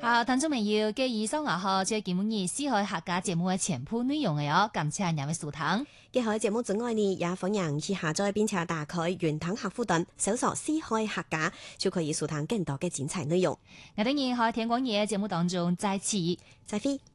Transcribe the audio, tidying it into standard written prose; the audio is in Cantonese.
好，聽眾朋友，嘅以上後即係節目二四海客家節目嘅全部內容嘅哦，感謝兩位收聽。 嘅海節目之外呢，也歡迎去下載並且打開雲端客戶端，搜索四海客家，就可以收聽更多嘅精彩內容。 我哋喺天光夜節目當中再次再會。